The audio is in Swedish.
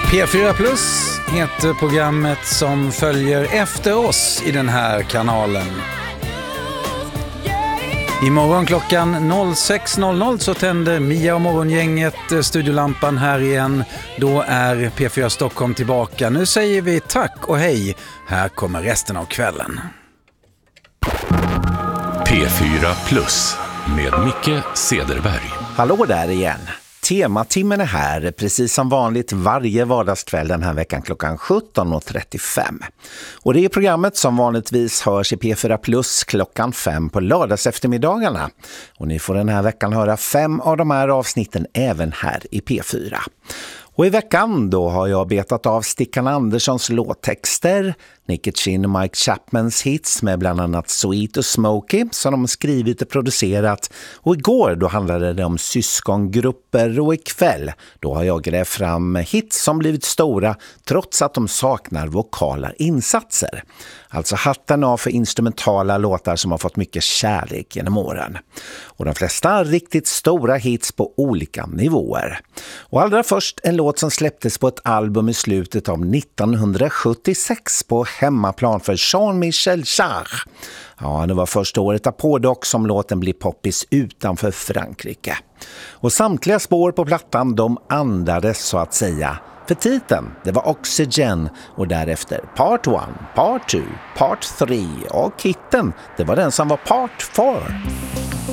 P4 Plus heter programmet som följer efter oss i den här kanalen. Imorgon klockan 06.00 så tänder Mia och morgongänget studiolampan här igen. Då är P4 Stockholm tillbaka. Nu säger vi tack och hej. Här kommer resten av kvällen. P4 Plus med Micke Cederberg. Hallå där igen. Tematimmen är här precis som vanligt varje vardagskväll den här veckan klockan 17.35. Och det är programmet som vanligtvis hörs i P4 Plus klockan 5 på lördags eftermiddagarna. Och ni får den här veckan höra 5 av de här avsnitten även här i P4. Och i veckan då har jag betat av Stickan Anderssons låttexter, Nicky Chin och Mike Chapmans hits med bland annat Sweet och Smokey som de skrivit och producerat. Och igår då handlade det om syskongrupper och ikväll då har jag grävt fram hits som blivit stora trots att de saknar vokala insatser. Alltså hatten av för instrumentala låtar som har fått mycket kärlek genom åren. Och de flesta riktigt stora hits på olika nivåer. Och allra först en låt som släpptes på ett album i slutet av 1976 på hemmaplan för Jean-Michel Jarre. Ja, det var första året därpå dock som låten blir poppis utanför Frankrike. Och samtliga spår på plattan de andades så att säga. För titeln, det var Oxygen och därefter Part 1, Part 2, Part 3 och hitten, det var den som var Part 4.